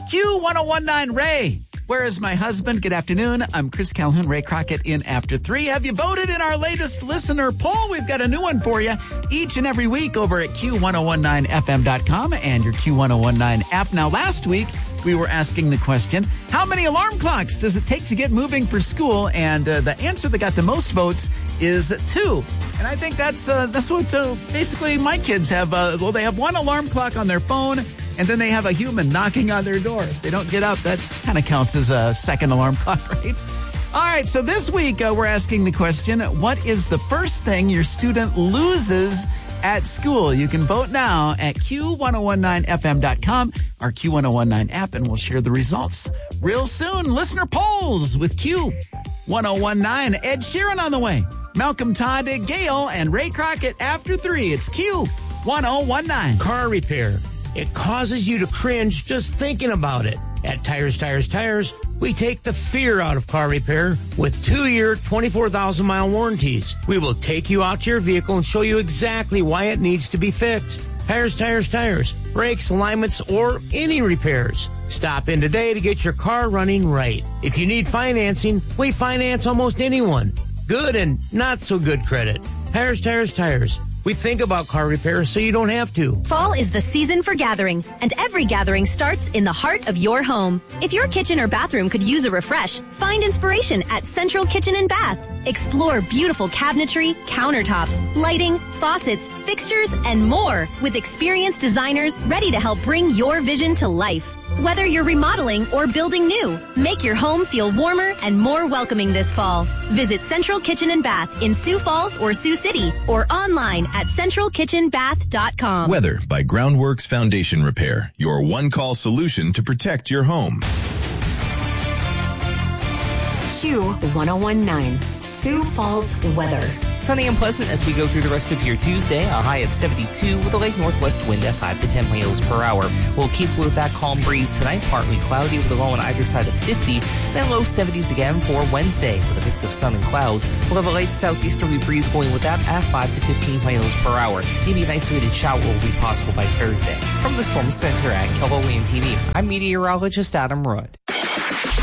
Q1019 Ray. Where is my husband? Good afternoon. I'm Chris Calhoun, Ray Crockett in After 3. Have you voted in our latest listener poll? We've got a new one for you each and every week over at Q1019FM.com and your Q1019 app. Now, last week, we were asking the question, how many alarm clocks does it take to get moving for school? And the answer that got the most votes is 2. And I think that's what basically my kids have. They have one alarm clock on their phone, and then they have a human knocking on their door. If they don't get up, that kind of counts as a second alarm clock, right? All right, so this week we're asking the question, what is the first thing your student loses at school? You can vote now at Q1019FM.com, our Q1019 app, and we'll share the results real soon. Listener polls with Q1019. Ed Sheeran on the way. Malcolm Todd, Gale, and Ray Crockett After 3. It's Q1019. Car repair. It causes you to cringe just thinking about it. At Tires, we take the fear out of car repair with 2-year, 24,000-mile warranties. We will take you out to your vehicle and show you exactly why it needs to be fixed. Tires. Brakes, alignments, or any repairs. Stop in today to get your car running right. If you need financing, we finance almost anyone. Good and not so good credit. Tires. We think about car repair so you don't have to. Fall is the season for gathering, and every gathering starts in the heart of your home. If your kitchen or bathroom could use a refresh, find inspiration at Central Kitchen and Bath. Explore beautiful cabinetry, countertops, lighting, faucets, fixtures, and more with experienced designers ready to help bring your vision to life. Whether you're remodeling or building new, make your home feel warmer and more welcoming this fall. Visit Central Kitchen and Bath in Sioux Falls or Sioux City or online at centralkitchenbath.com. Weather by Groundworks Foundation Repair, your one-call solution to protect your home. Q1019, Sioux Falls weather. Sunny and pleasant as we go through the rest of your Tuesday. A high of 72 with a light northwest wind at 5 to 10 miles per hour. We'll keep with that calm breeze tonight, partly cloudy with a low on either side of 50. Then low 70s again for Wednesday with a mix of sun and clouds. We'll have a light southeasterly breeze going with that at 5 to 15 miles per hour. Maybe an isolated shower will be possible by Thursday. From the Storm Center at KELO-WIAN TV, I'm meteorologist Adam Rudd.